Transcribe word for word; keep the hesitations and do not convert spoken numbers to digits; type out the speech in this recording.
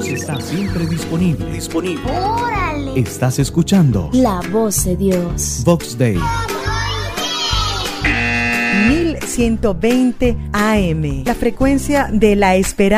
está siempre disponible. Disponible. ¡Órale! Estás escuchando La voz de Dios. Vox Day. mil ciento veinte A M, la frecuencia de la esperanza.